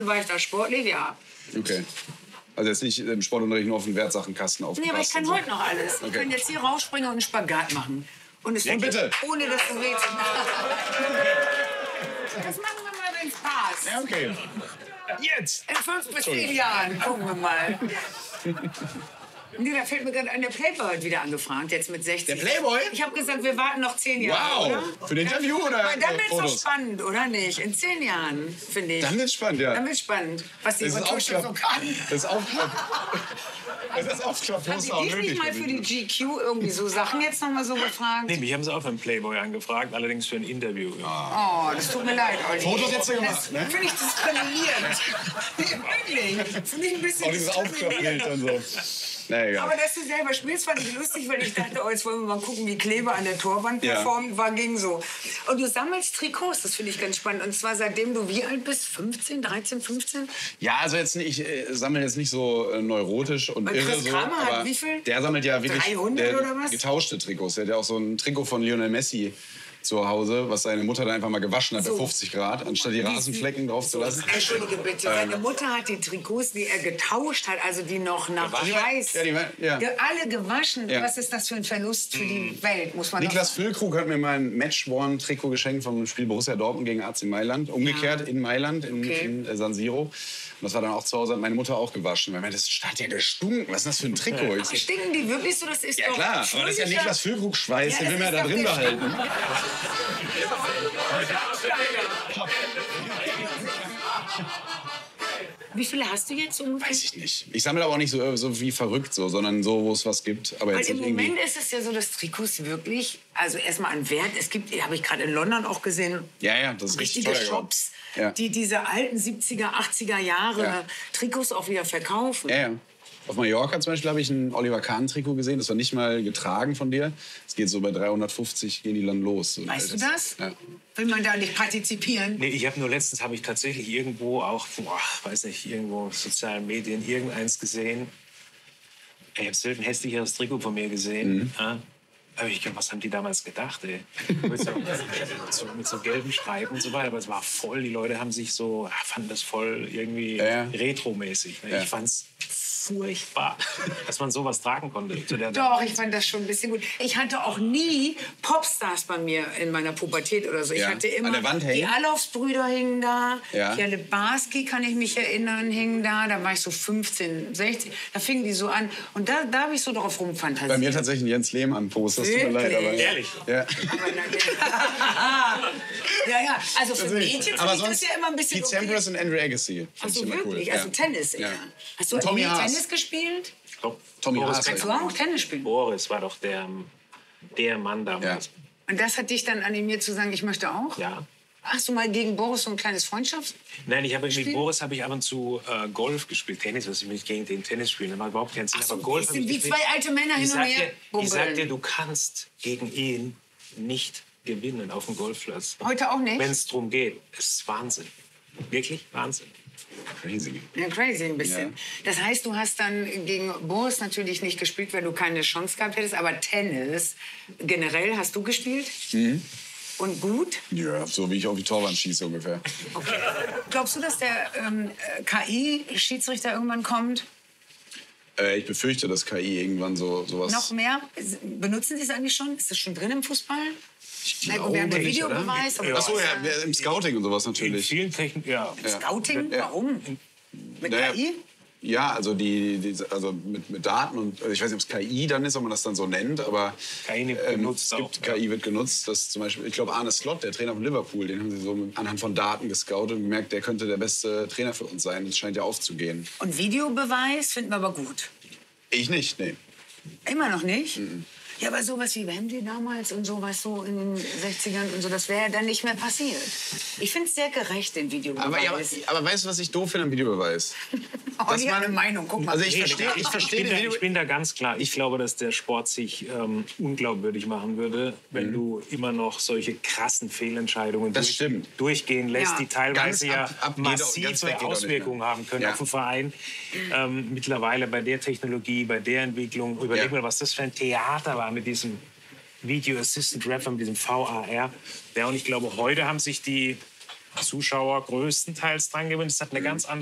War ich da sportlich? Ja. Okay. Also jetzt nicht im Sportunterricht nur auf den Wertsachenkasten aufgepasst. Nee, aber ich kann so. heute noch alles. Ich kann jetzt hier rausspringen und einen Spagat machen. Und es bitte. Ohne dass du willst. Das machen wir mal, wenn es passt. Ja, okay. Jetzt! In 5 bis 10 Jahren. Gucken wir mal. Nee, da fällt mir gerade ein, der Playboy hat wieder angefragt, jetzt mit 60. Der Playboy? Ich habe gesagt, wir warten noch 10 Jahre, Wow! oder? Für ein Interview oder Weil dann wird's doch Fotos? spannend, oder nicht? In 10 Jahren, finde ich. Dann wird's spannend, ja. Dann wird's spannend, was die Das ist Retusche so kann. Das ist Aufklapp-Poster Haben die dich nicht mal für die GQ irgendwie so Sachen jetzt noch mal so gefragt? Nee, mich haben sie auch für einen Playboy angefragt, allerdings für ein Interview. Oh, das tut mir leid, Olli. Fotos jetzt gemacht, ne? Finde ich diskriminierend. Wirklich. Finde ich ein bisschen Auch dieses Aufklappbild und so. Na, egal. Aber dass du selber spielst, fand ich lustig, weil ich dachte, oh, jetzt wollen wir mal gucken, wie Kleber an der Torwand Ja. performt, ging so. Und du sammelst Trikots, das finde ich ganz spannend. Und zwar seitdem du wie alt bist? 15, 13, 15? Ja, also jetzt nicht, ich sammle jetzt nicht so neurotisch und irre Chris so. Kramer hat Aber wie viel? der sammelt ja wirklich 300 oder was? getauschte Trikots. Der hat ja auch so ein Trikot von Lionel Messi zu Hause, was seine Mutter dann einfach mal gewaschen hat bei 50 Grad, anstatt die Rasenflecken drauf zu lassen. Entschuldige bitte, seine Mutter hat die Trikots, die er getauscht hat, also die noch nach Schweiß, Ja. alle gewaschen. Ja. Was ist das für ein Verlust für die Welt, muss man Niklas doch Füllkrug hat mir mal ein Matchworn-Trikot geschenkt vom Spiel Borussia Dortmund gegen AC Mailand. Umgekehrt in Mailand, in San Siro. Und das war dann auch zu Hause, hat meine Mutter auch gewaschen. Weil das stand ja gestunken. Was ist das für ein Trikot? sagen. Stinken die wirklich so? Das ist Ja doch klar, aber das ist ja Niklas Füllkrug-Schweiß, den will man ja da drin behalten. Wie viele hast du jetzt ungefähr? Weiß ich nicht. Ich sammle aber auch nicht so wie verrückt, sondern so, wo es was gibt. Aber Weil jetzt im nicht irgendwie. Moment ist es ja so, dass Trikots wirklich, also erstmal an Wert, es gibt, habe ich gerade in London auch gesehen, Ja, das ist richtig richtige teuer geworden. Shops, Ja. die diese alten 70er, 80er Jahre Ja. Trikots auch wieder verkaufen. Ja. Auf Mallorca zum Beispiel habe ich ein Oliver Kahn-Trikot gesehen. Das war nicht mal getragen von dir. Es geht so bei 350, gehen die dann los. So Weißt du altes. das? Ja. Will man da nicht partizipieren? Nee, ich habe nur letztens habe ich tatsächlich irgendwo auch, weiß nicht, irgendwo in sozialen Medien irgendeins gesehen. Ich habe selten hässlicheres Trikot von mir gesehen. Ja. Aber ich glaube, was haben die damals gedacht, ey? Mit so gelben Streifen und so weiter. Aber es war voll. Die Leute haben sich so, fanden das voll irgendwie retromäßig. Ne? Ja. Ich fand's furchtbar, dass man sowas tragen konnte. Zu der Doch, ich fand das schon ein bisschen gut. Ich hatte auch nie Popstars bei mir in meiner Pubertät oder so. Ich Ja. hatte immer An der Wand hängen? die Alofs-Brüder hingen da. Ja. Jelle Barski, kann ich mich erinnern, hingen da. Da war ich so 15, 16. Da fingen die so an. Und da habe ich so drauf rumfantasiert. Bei mir tatsächlich ein Jens Lehmann-Poster. Das tut mir leid. Aber, Ehrlich? Ja. Ja, also für Mädchen finde Aber ich das sonst ja immer ein bisschen Pete Sampras und Andrew Agassi. Fand Also ich immer wirklich? cool. Also Ja. Tennis eher. Ja. Hast du Und Tommy nie Haas. Tennis gespielt? Tommy Haas. Kannst du auch Tennis spielen? Boris war doch der Mann damals. Und das hat dich dann animiert zu sagen, ich möchte auch? Ja. Hast du mal gegen Boris so ein kleines Freundschafts... Nein, ich habe mit Spiel? Boris habe ich ab und zu Golf gespielt. Tennis, was ich nicht gegen den Tennis spielen. Das macht überhaupt keinen Sinn. So, Aber Golf das habe sind ich wie gespielt. zwei alte Männer hin und her Ich sag dir, bumbeln. du kannst gegen ihn nicht gewinnen auf dem Golfplatz. Heute auch nicht? Wenn es darum geht. Es ist Wahnsinn. Wirklich Wahnsinn. Crazy. Ja, crazy ein bisschen. Ja. Das heißt, du hast dann gegen Boris natürlich nicht gespielt, weil du keine Chance gehabt hättest. Aber Tennis generell hast du gespielt? Und gut? Ja, so wie ich auf die Torwand schieße ungefähr. Okay. Glaubst du, dass der KI-Schiedsrichter irgendwann kommt? Ich befürchte, dass KI irgendwann sowas... Noch mehr? Benutzen Sie es eigentlich schon? Ist das schon drin im Fußball? Na gut, glaube wir haben den nicht, Videobeweis. aber Ach so, was- ja, im Scouting und sowas In natürlich. vielen Techniken, ja. Scouting? Ja. Warum? Mit Naja, KI? Ja, also, also mit Daten und also ich weiß nicht, ob es KI dann ist, ob man das dann so nennt, aber KI wird genutzt es gibt, auch, ja. KI wird genutzt. Das zum Beispiel, ich glaube, Arne Slot, der Trainer von Liverpool, den haben sie so anhand von Daten gescoutet und gemerkt, der könnte der beste Trainer für uns sein. Das scheint ja aufzugehen. Und Videobeweis finden wir aber gut. Ich nicht, nee. Immer noch nicht? Ja, aber sowas wie Wembley damals und sowas so in den 60ern und so, das wäre ja dann nicht mehr passiert. Ich finde es sehr gerecht, den Videobeweis. Aber weißt du, was ich doof finde am Videobeweis? Oh, die hat eine Meinung, guck mal. Also ich verstehe den Ich bin da ganz klar. Ich glaube, dass der Sport sich unglaubwürdig machen würde, wenn du immer noch solche krassen Fehlentscheidungen Das stimmt. durchgehen lässt, Ja. die teilweise ja Ganz ab geht auch- ganz weg massive geht auch nicht Auswirkungen mehr. haben können Ja. auf den Verein. Mittlerweile bei der Technologie, bei der Entwicklung. Überleg Ja. mal, was das für ein Theater war mit diesem Video Assistant Rapper, mit diesem VAR. Ja, und ich glaube, heute haben sich die Zuschauer größtenteils dran gewöhnt. Das hat eine ganz andere